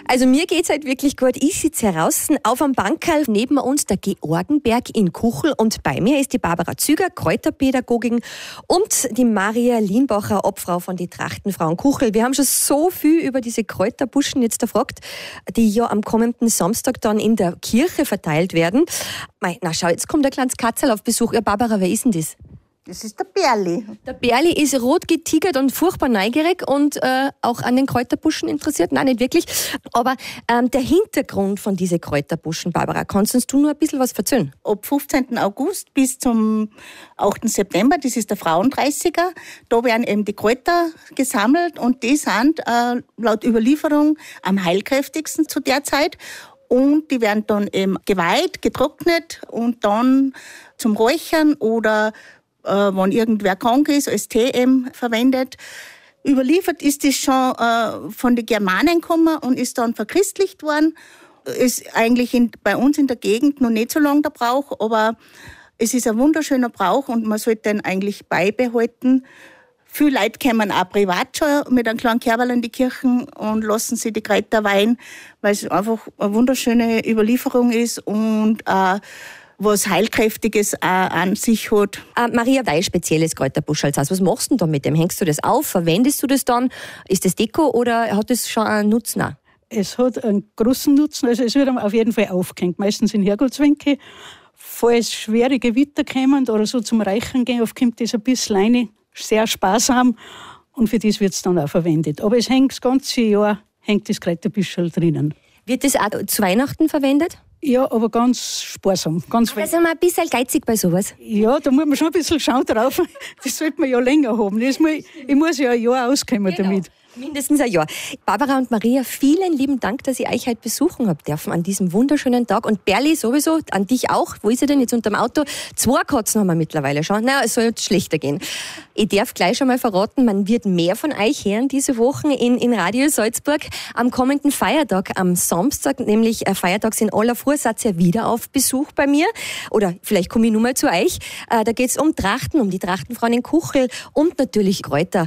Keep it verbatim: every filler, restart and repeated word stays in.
Also mir geht's halt wirklich gut. Ich sitze heraus auf am Bankerl, neben uns der Georgenberg in Kuchel und bei mir ist die Barbara Züger, Kräuterpädagogin und die Maria Lienbacher, Obfrau von die Trachtenfrauen Kuchel. Wir haben schon so viel über diese Kräuterbuschen jetzt erfragt, die ja am kommenden Samstag dann in der Kirche verteilt werden. Mei, na schau, jetzt kommt ein kleines Katzel auf Besuch. Ja, Barbara, wer ist denn das? Das ist der Berli. Der Berli ist rot getigert und furchtbar neugierig und äh, auch an den Kräuterbuschen interessiert. Nein, nicht wirklich. Aber ähm, der Hintergrund von diesen Kräuterbuschen, Barbara, kannst uns du nur ein bisschen was erzählen? Ab fünfzehnten August bis zum achten September, das ist der Frauendreißiger, da werden eben die Kräuter gesammelt und die sind äh, laut Überlieferung am heilkräftigsten zu der Zeit. Und die werden dann eben geweiht, getrocknet und dann zum Räuchern oder Äh, wenn irgendwer krank ist, als Tee eben verwendet. Überliefert ist das schon äh, von den Germanen gekommen und ist dann verchristlicht worden. Ist eigentlich in, bei uns in der Gegend noch nicht so lange der Brauch, aber es ist ein wunderschöner Brauch und man sollte den eigentlich beibehalten. Viele Leute kommen auch privat schon mit einem kleinen Kerberl in die Kirchen und lassen sich die Kräuter weihen, weil es einfach eine wunderschöne Überlieferung ist und äh, was Heilkräftiges auch an sich hat. Äh, Maria, dein spezielles Kräuterbusch als Haus. Was machst du denn da mit dem? Hängst du das auf? Verwendest du das dann? Ist das Deko oder hat das schon einen Nutzen auch? Es hat einen großen Nutzen. Also es wird auf jeden Fall aufgehängt. Meistens in Herrgottswinkel. Falls schwere Gewitter kommen oder so zum Reichen gehen, oft kommt das ein bisschen rein. Sehr sparsam. Und für das wird es dann auch verwendet. Aber es hängt das ganze Jahr hängt das Kräuterbüschel drinnen. Wird das auch zu Weihnachten verwendet? Ja, aber ganz sparsam. Ganz da sind wir ein bisschen geizig bei sowas. Ja, da muss man schon ein bisschen schauen drauf. Das sollte man ja länger haben. Das muss, ich muss ja ein Jahr auskommen Genau. damit. Mindestens ein Jahr. Barbara und Maria, vielen lieben Dank, dass ich euch heute besuchen habe dürfen an diesem wunderschönen Tag. Und Berli sowieso, an dich auch. Wo ist er denn jetzt unterm Auto? Zwei Katzen haben wir mittlerweile schon. Na, es soll jetzt schlechter gehen. Ich darf gleich schon mal verraten, man wird mehr von euch hören diese Wochen in, in Radio Salzburg. Am kommenden Feiertag, am Samstag, nämlich äh, Feiertags in aller Früh, seid ihr wieder auf Besuch bei mir. Oder vielleicht komme ich nur mal zu euch. Äh, da geht es um Trachten, um die Trachtenfrauen in Kuchel und natürlich Kräuter.